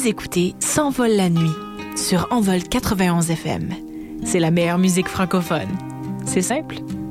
Vous écoutez S'envole la nuit sur Envol 91 FM. C'est la meilleure musique francophone. C'est simple.